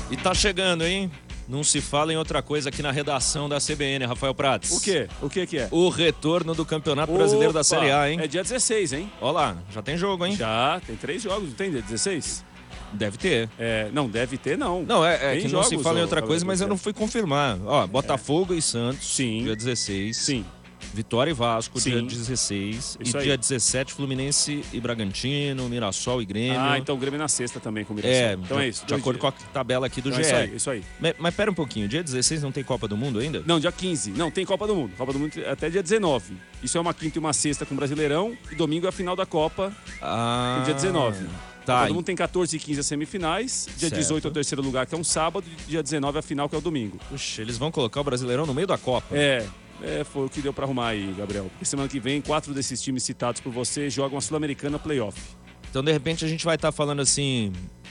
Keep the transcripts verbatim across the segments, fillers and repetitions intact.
E tá chegando, hein? Não se fala em outra coisa aqui na redação da C B N, Rafael Prats. O quê? O que que é? O retorno do Campeonato Brasileiro Opa, da Série A, hein? É dia dezesseis, hein? Olha lá, já tem jogo, hein? Já, tem três jogos, não tem dia dezesseis? Deve ter. É, não, deve ter, não. Não, é, é que não jogos, se fala em outra ô, coisa, mas eu não fui confirmar. Ó, Botafogo é. e Santos, Sim. dia dezesseis. Sim. Vitória e Vasco, Sim. dia dezesseis. Isso e aí. dia dezessete, Fluminense e Bragantino, Mirassol e Grêmio. Ah, então o Grêmio na sexta também com o Mirassol. É, então de, é isso. de acordo dias. com a tabela aqui do então G E. Isso aí, isso aí. Mas, mas pera um pouquinho, dia dezesseis não tem Copa do Mundo ainda? Não, dia quinze. Não, tem Copa do Mundo. Copa do Mundo até dia dezenove. Isso é uma quinta e uma sexta com o Brasileirão. E domingo é a final da Copa, Ah, no dia dezenove. Tá. Todo mundo tem quatorze e quinze as semifinais, dia Certo. dezoito é o terceiro lugar, que é um sábado, e dia dezenove é a final, que é o domingo. Puxa, eles vão colocar o Brasileirão no meio da Copa. É, é foi o que deu pra arrumar aí, Gabriel. Porque semana que vem, quatro desses times citados por você jogam a Sul-Americana Playoff. Então, de repente, a gente vai estar falando assim,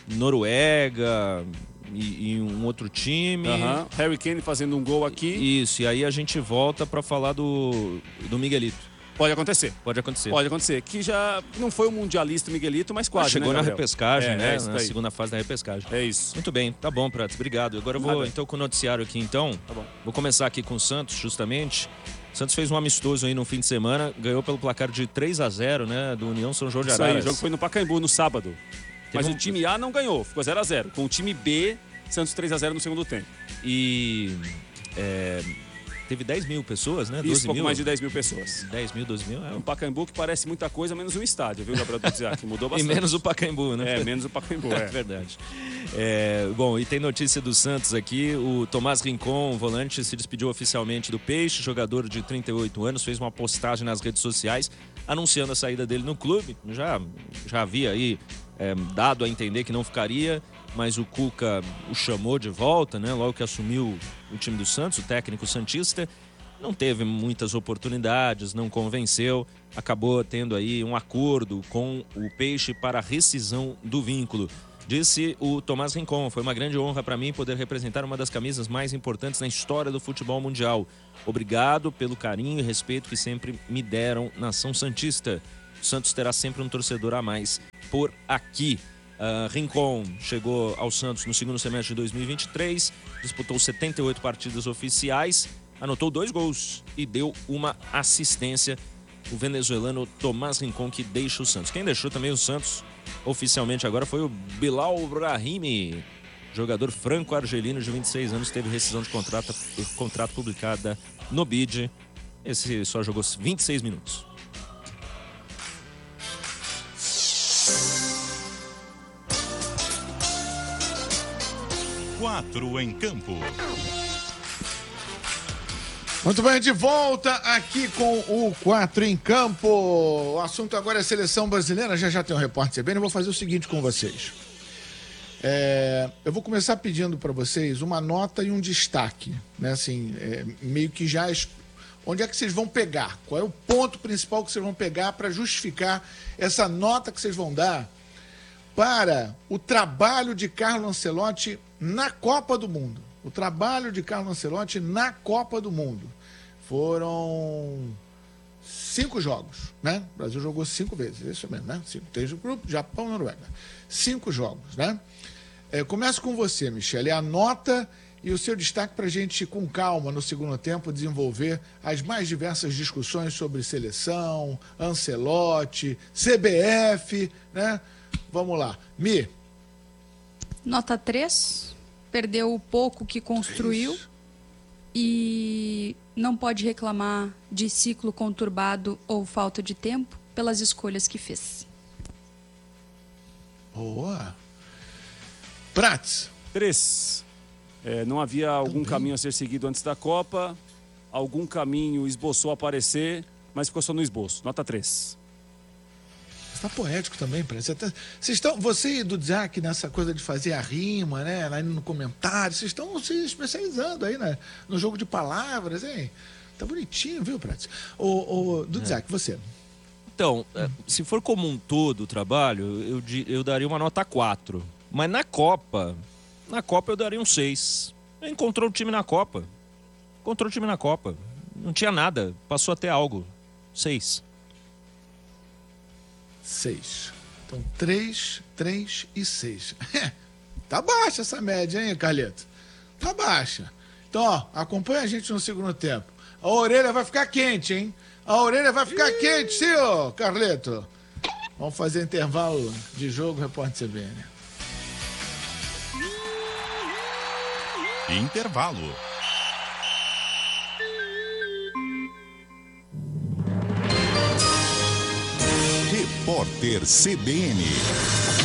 Noruega e, e um outro time. Uhum. Harry Kane fazendo um gol aqui. Isso, e aí a gente volta pra falar do, do Miguelito. Pode acontecer. Pode acontecer. Pode acontecer. Que já não foi o mundialista Miguelito, mas quase, Ah, chegou né, na Gabriel? repescagem, É, né? é isso na daí. segunda fase da repescagem. É isso. Muito bem, tá bom, Prats, obrigado. Agora eu vou Nada. então com o noticiário aqui, então. Tá bom. Vou começar aqui com o Santos, justamente. O Santos fez um amistoso aí no fim de semana, ganhou pelo placar de três a zero, né, do União São João de Isso aí, Araras. o jogo foi no Pacaembu no sábado. Mas um- o time A não ganhou, ficou zero a zero. Com o time B, Santos três a zero no segundo tempo. E é, teve dez mil pessoas, né? Isso, doze pouco mil. mais de dez mil pessoas. dez mil, doze mil. É, Um Pacaembu que parece muita coisa, menos um estádio, viu, Gabriel Duziak? Mudou e bastante. menos o Pacaembu, né? É, menos o Pacaembu, É é. verdade. É, bom, e tem notícia do Santos aqui. O Tomás Rincon, volante, se despediu oficialmente do Peixe. Jogador de trinta e oito anos, fez uma postagem nas redes sociais anunciando a saída dele no clube. Já, já havia aí é, dado a entender que não ficaria, mas o Cuca o chamou de volta, né? Logo que assumiu o time do Santos, o técnico santista. Não teve muitas oportunidades, não convenceu, acabou tendo aí um acordo com o Peixe para a rescisão do vínculo. Disse o Tomás Rincon, foi uma grande honra para mim poder representar uma das camisas mais importantes na história do futebol mundial. Obrigado pelo carinho e respeito que sempre me deram, nação santista. O Santos terá sempre um torcedor a mais por aqui. Uh, Rincon chegou ao Santos no segundo semestre de dois mil e vinte e três, disputou setenta e oito partidas oficiais, anotou dois gols e deu uma assistência. O venezuelano Tomás Rincon, que deixa o Santos. Quem deixou também o Santos oficialmente agora foi o Bilal Brahimi, jogador franco-argelino de vinte e seis anos, teve rescisão de contrato, contrato publicada no B I D. Esse só jogou vinte e seis minutos. Quatro em campo. Muito bem, de volta aqui com o Quatro em Campo. O assunto agora é seleção brasileira. Já já tem um repórter C B N. Eu vou fazer o seguinte com vocês. É, eu vou começar pedindo para vocês uma nota e um destaque, né? Assim, é, meio que já... Onde é que vocês vão pegar? Qual é o ponto principal que vocês vão pegar para justificar essa nota que vocês vão dar para o trabalho de Carlo Ancelotti na Copa do Mundo? O trabalho de Carlo Ancelotti na Copa do Mundo. Foram cinco jogos, né? O Brasil jogou cinco vezes, é isso mesmo, né? Cinco. Três do grupo, Japão e Noruega. Cinco jogos, né? É, começo com você, Michele. A nota e o seu destaque para a gente, com calma, no segundo tempo, desenvolver as mais diversas discussões sobre seleção, Ancelotti, C B F, né? Vamos lá. Mi. Nota três. Perdeu o pouco que construiu. três. E não pode reclamar de ciclo conturbado ou falta de tempo pelas escolhas que fez. Boa. Prats. Três. É, não havia algum Também. caminho a ser seguido antes da Copa. Algum caminho esboçou aparecer, mas ficou só no esboço. Nota três. Você tá poético também, Prats. Você, tá... vocês estão, você e do Zac nessa coisa de fazer a rima, né? Lá no comentário, vocês estão se especializando aí, né? No jogo de palavras, hein? Tá bonitinho, viu, Prats? O, o do Zac, você. Então, é, se for como um todo o trabalho, eu, di- eu daria uma nota quatro. Mas na Copa, na Copa eu daria um seis. Encontrou o time na Copa. Encontrou o time na Copa. Não tinha nada, passou até algo. seis. Seis. Então, três, três e seis. Tá baixa essa média, hein, Carleto? Tá baixa. Então, ó, acompanha a gente no segundo tempo. A orelha vai ficar quente, hein? A orelha vai ficar Ih. quente, sim, ô, Carleto. Vamos fazer intervalo de jogo, repórter C B N. Intervalo. Repórter C B N.